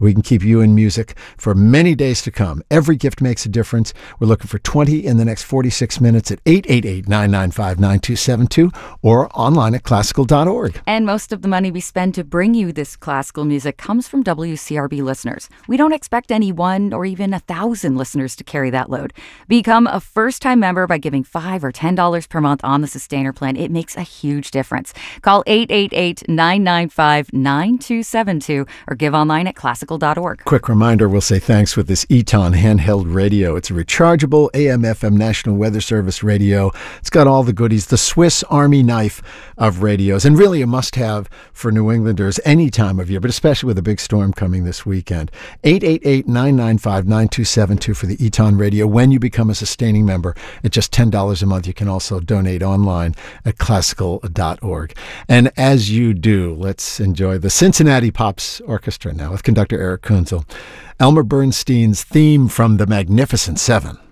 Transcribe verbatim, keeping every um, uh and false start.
We can keep you in music for many days to come. Every gift makes a difference. We're looking for twenty in the next forty-six minutes at eight eight eight, nine nine five, nine two seven two or online at classical dot org. And most of the money we spend to bring you this classical music comes from W C R B listeners. We don't expect any one or even a thousand listeners to carry that load. Become a first-time member by giving five or ten dollars per month on the Sustainer plan. It makes a huge difference. Call eight eight eight, nine nine five, nine two seven two or give online at classical dot org. Quick reminder, we'll say thanks with this Eton handheld radio. It's a rechargeable A M F M National Weather Service radio. It's got all the goodies, the Swiss Army knife of radios, and really a must-have for New Englanders any time of year, but especially with a big storm coming this weekend. eight eight eight, nine nine five, nine two seven two for the Eton radio. When you become a sustaining member at just ten dollars a month, you can also donate online at classical dot org. And as you do, let's enjoy the Cincinnati Pops Orchestra now with conductor Eric Kunzel. Elmer Bernstein's theme from The Magnificent Seven.